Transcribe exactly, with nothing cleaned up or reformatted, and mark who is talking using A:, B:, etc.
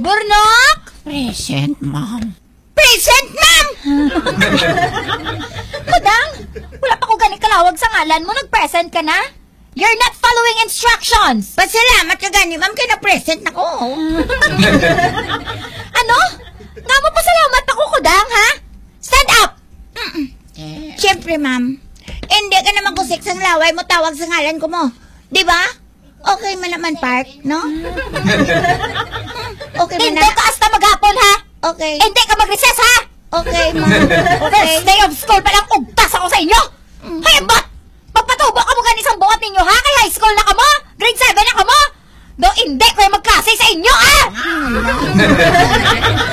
A: Burnok?
B: Present, ma'am.
A: Present, ma'am! Kudang, wala pa ko gani kalawag sa ngalan mo, nag-present ka na? You're not following instructions!
B: Pasalamat ka gani, ma'am, kaya na-present na ko.
A: Ano? Nga mo pasalamat ako, Kudang, ha? Stand up!
B: Eh. Siyempre, ma'am. Hindi ka naman kusik sa laway mo, tawag sa ngalan ko mo. Di ba? Okay man naman, Park, no? Okay man
A: Hindi
B: na.
A: ka hasta maghapon, ha?
B: Okay.
A: Hindi ka mag-recess, ha?
B: Okay, ma'am.
A: First day of school pa lang ugtas ako sa inyo! Hayabot! Pagpatubo ka mo gani isang buhat ninyo, ha? Kay high school na ka mo? Grade seven na ka mo? Do hindi ko yung magklase sa inyo, ha?